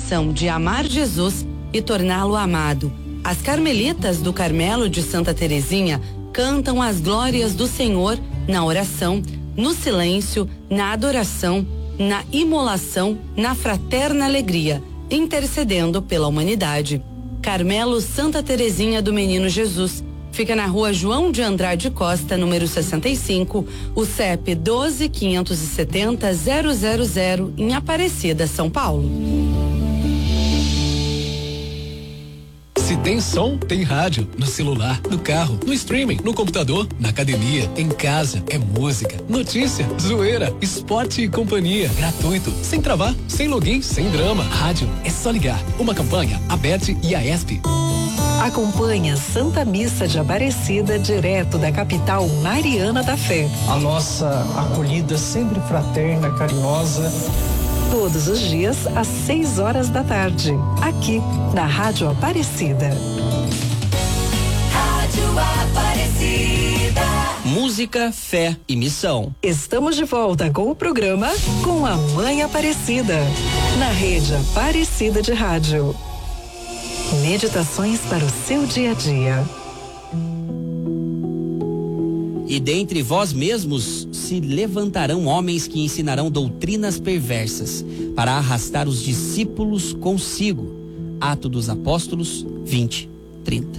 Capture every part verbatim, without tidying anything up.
determinação de amar Jesus e torná-lo amado. As carmelitas do Carmelo de Santa Terezinha cantam as glórias do Senhor na oração, no silêncio, na adoração, na imolação, na fraterna alegria, intercedendo pela humanidade. Carmelo Santa Terezinha do Menino Jesus. Fica na rua João de Andrade Costa, número sessenta e cinco, o C E P doze, quinhentos e setenta, zero zero zero, em Aparecida, São Paulo. Se tem som, tem rádio. No celular, no carro, no streaming, no computador, na academia, em casa. É música, notícia, zoeira, esporte e companhia. Gratuito, sem travar, sem login, sem drama. Rádio é só ligar. Uma campanha, Aberte e a ESP. Acompanhe a Santa Missa de Aparecida direto da capital mariana da fé. A nossa acolhida sempre fraterna, carinhosa. Todos os dias às seis horas da tarde, aqui na Rádio Aparecida. Rádio Aparecida. Música, fé e missão. Estamos de volta com o programa Com a Mãe Aparecida, na rede Aparecida de Rádio. Meditações para o seu dia a dia. E dentre vós mesmos se levantarão homens que ensinarão doutrinas perversas, para arrastar os discípulos consigo. Atos dos Apóstolos vinte, trinta.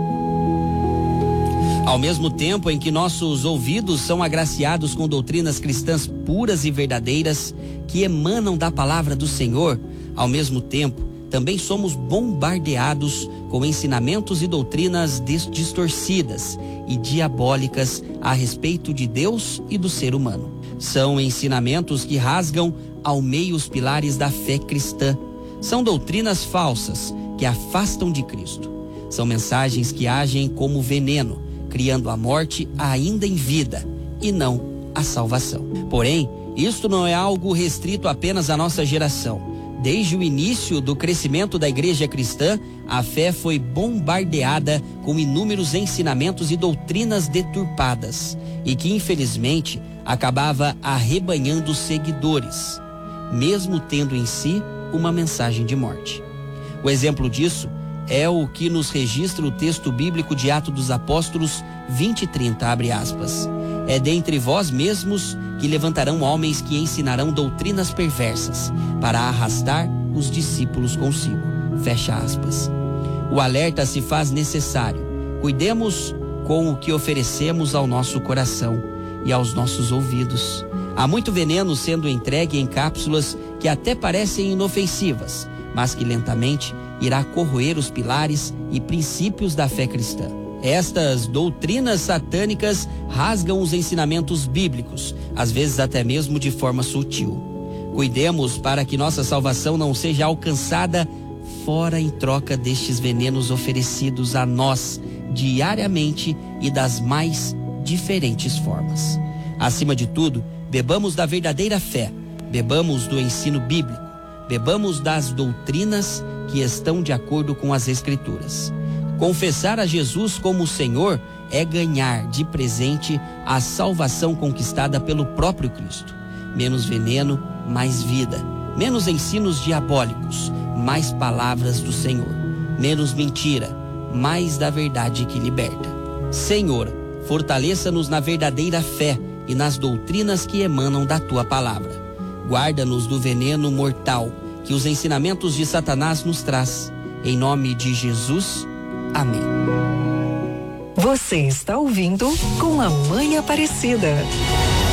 Ao mesmo tempo em que nossos ouvidos são agraciados com doutrinas cristãs puras e verdadeiras, que emanam da palavra do Senhor, ao mesmo tempo também somos bombardeados com ensinamentos e doutrinas distorcidas e diabólicas a respeito de Deus e do ser humano. São ensinamentos que rasgam ao meio os pilares da fé cristã. São doutrinas falsas que afastam de Cristo. São mensagens que agem como veneno, criando a morte ainda em vida e não a salvação. Porém, isto não é algo restrito apenas à nossa geração. Desde o início do crescimento da igreja cristã, a fé foi bombardeada com inúmeros ensinamentos e doutrinas deturpadas, e que infelizmente acabava arrebanhando seguidores, mesmo tendo em si uma mensagem de morte. O exemplo disso é o que nos registra o texto bíblico de Atos dos Apóstolos vinte e trinta, abre aspas. É dentre vós mesmos que levantarão homens que ensinarão doutrinas perversas, para arrastar os discípulos consigo. Fecha aspas. O alerta se faz necessário. Cuidemos com o que oferecemos ao nosso coração e aos nossos ouvidos. Há muito veneno sendo entregue em cápsulas que até parecem inofensivas, mas que lentamente irá corroer os pilares e princípios da fé cristã. Estas doutrinas satânicas rasgam os ensinamentos bíblicos, às vezes até mesmo de forma sutil. Cuidemos para que nossa salvação não seja alcançada fora em troca destes venenos oferecidos a nós diariamente e das mais diferentes formas. Acima de tudo, bebamos da verdadeira fé, bebamos do ensino bíblico, bebamos das doutrinas que estão de acordo com as Escrituras. Confessar a Jesus como Senhor é ganhar de presente a salvação conquistada pelo próprio Cristo. Menos veneno, mais vida. Menos ensinos diabólicos, mais palavras do Senhor. Menos mentira, mais da verdade que liberta. Senhor, fortaleça-nos na verdadeira fé e nas doutrinas que emanam da Tua palavra. Guarda-nos do veneno mortal que os ensinamentos de Satanás nos traz. Em nome de Jesus, amém. Você está ouvindo Com a Mãe Aparecida.